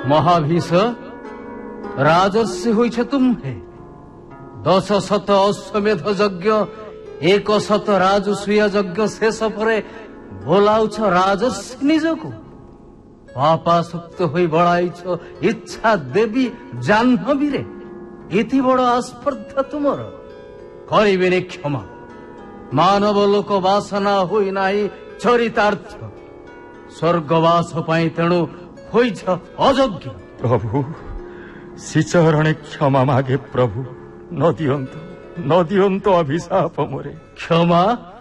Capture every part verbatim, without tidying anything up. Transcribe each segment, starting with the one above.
महाभीष राजर्षि होइछ तुम्हे दश शत अश्वमेध यज्ञ एक शत राजसूय यज्ञ शेष परे बोलाउछ राजर्षि निजको पापासक्त होई बढाइछ इच्छा देवी जाह्नवी रे इति बड़ आस्पर्धा तुमर करिबेनि क्षमा मानव लोक वासना होई नाही चरितार्थ स्वर्गवास पाई तेणु होइछ अयोग्य। प्रभु श्रीचरणे क्षमा मागे प्रभु न दियंतु न दियंतु अभिशाप मोरे क्षमा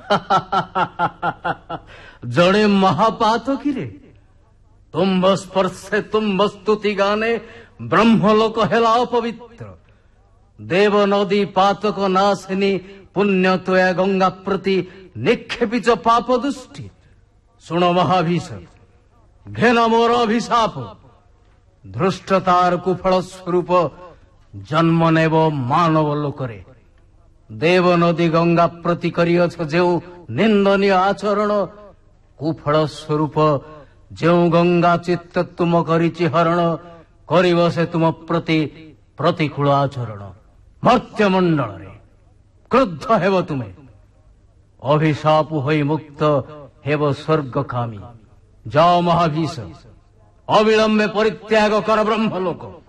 जड़े महापातकी रे तुम्भ स्पर्शे तुम्भ स्तुति गाने ब्रह्मलोक हेला अपवित्र देव नदी पातक नाशिनी पुण्य तोया गंगा प्रति निक्षेपिच पाप दुष्टि सुण महाभीष घेन मोर अभिशाप धृष्टतार कुफल स्वरूप जन्म नेब मानव लोकरे देव नदी गंगा प्रति करियछ जेउ निंदनीय आचरण कुफल स्वरूप जेउ गंगा चित्त तुम करिछि हरण करिव से तुम प्रति प्रतिकूल आचरण मर्त्यमंडल रे क्रुद्ध हेब तुमे अभिशाप होई मुक्त हेब स्वर्गकामी जाओ महाभीष अविलंबे परित्याग कर ब्रह्मलोक।